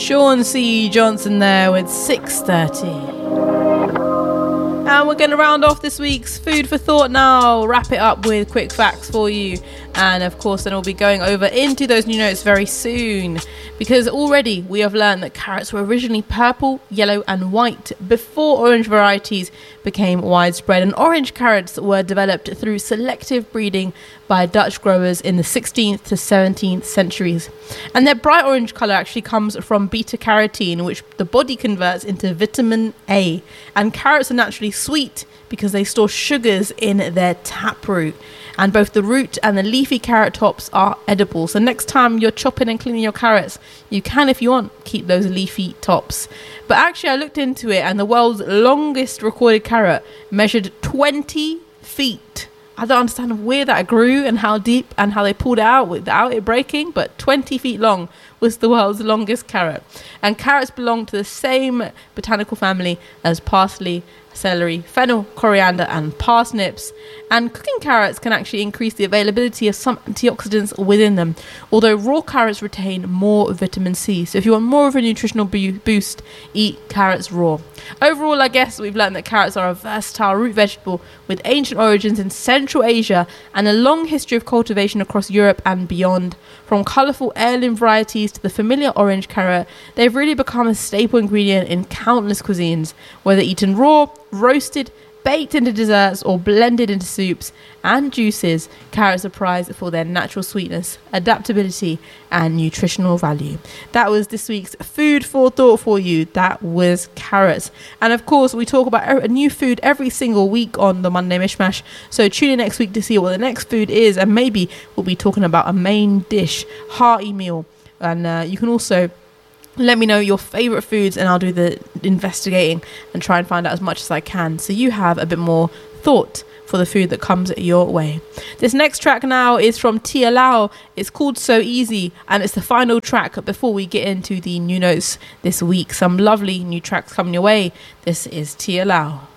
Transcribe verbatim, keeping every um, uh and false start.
Sean C. Johnson there with six thirty. And we're going to round off this week's Food for Thought now, wrap it up with quick facts for you. And of course, then we'll be going over into those new notes very soon, because already we have learned that carrots were originally purple, yellow and white before orange varieties became widespread. And orange carrots were developed through selective breeding by Dutch growers in the sixteenth to seventeenth centuries. And their bright orange colour actually comes from beta carotene, which the body converts into vitamin A. And carrots are naturally sweet because they store sugars in their taproot. And both the root and the leafy carrot tops are edible. So next time you're chopping and cleaning your carrots, you can, if you want, keep those leafy tops. But actually, I looked into it, and the world's longest recorded carrot measured twenty feet. I don't understand where that grew and how deep and how they pulled it out without it breaking, but twenty feet long was the world's longest carrot. And carrots belong to the same botanical family as parsley, celery, fennel, coriander and parsnips. And cooking carrots can actually increase the availability of some antioxidants within them, although raw carrots retain more vitamin C. So if you want more of a nutritional bo- boost, eat carrots raw. Overall, I guess we've learned that carrots are a versatile root vegetable with ancient origins in Central Asia and a long history of cultivation across Europe and beyond. From colourful heirloom varieties to the familiar orange carrot, they've really become a staple ingredient in countless cuisines, whether eaten raw, roasted, baked into desserts or blended into soups and juices. Carrots are prized for their natural sweetness, adaptability and nutritional value. That was this week's Food for Thought for you. That was carrots. And of course, we talk about a new food every single week on the Monday Mishmash. So tune in next week to see what the next food is, and maybe we'll be talking about a main dish, hearty meal. And uh, you can also let me know your favourite foods, and I'll do the investigating and try and find out as much as I can, so you have a bit more thought for the food that comes your way. This next track now is from Tia Lau. It's called So Easy, and it's the final track before we get into the new notes this week. Some lovely new tracks coming your way. This is Tia Lau.